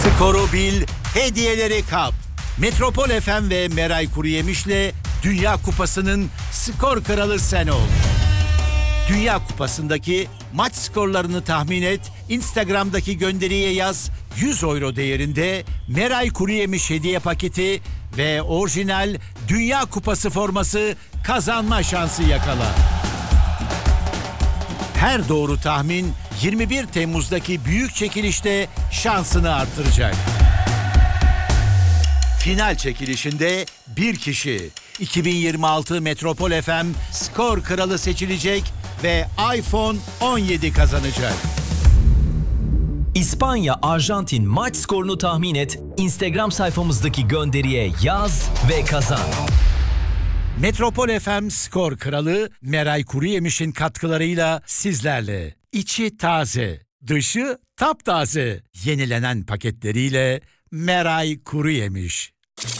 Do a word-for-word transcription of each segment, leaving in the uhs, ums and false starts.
Skoru bil, hediyeleri kap. Metropol F M ve Meray Kuruyemiş'le Dünya Kupası'nın skor kralı sen ol. Dünya Kupası'ndaki maç skorlarını tahmin et, Instagram'daki gönderiye yaz, yüz euro değerinde Meray Kuruyemiş hediye paketi ve orijinal Dünya Kupası forması kazanma şansı yakala. Her doğru tahmin yirmi bir Temmuz'daki büyük çekilişte şansını artıracak. Final çekilişinde bir kişi iki bin yirmi altı Metropol F M skor kralı seçilecek ve iPhone on yedi kazanacak. İspanya Arjantin maç skorunu tahmin et, Instagram sayfamızdaki gönderiye yaz ve kazan. Metropol F M skor kralı Meray Kuruyemiş'in katkılarıyla sizlerle. İçi taze, dışı taptaze. Yenilenen paketleriyle Meray Kuruyemiş.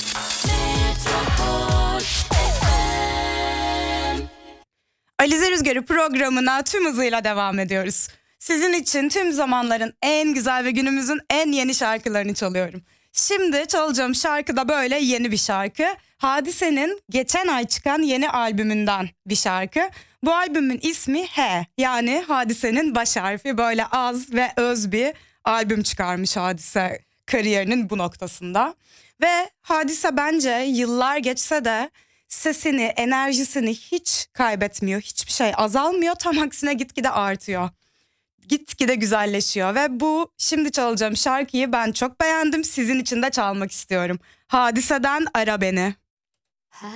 Alize Rüzgarı programına tüm hızıyla devam ediyoruz. Sizin için tüm zamanların en güzel ve günümüzün en yeni şarkılarını çalıyorum. Şimdi çalacağım şarkı da böyle yeni bir şarkı. Hadise'nin geçen ay çıkan yeni albümünden bir şarkı. Bu albümün ismi H, yani Hadise'nin baş harfi. Böyle az ve öz bir albüm çıkarmış Hadise kariyerinin bu noktasında. Ve Hadise bence yıllar geçse de sesini, enerjisini hiç kaybetmiyor. Hiçbir şey azalmıyor, tam aksine gitgide artıyor. Gitgide güzelleşiyor ve bu şimdi çalacağım şarkıyı ben çok beğendim. Sizin için de çalmak istiyorum. Hadise'den Ara Beni.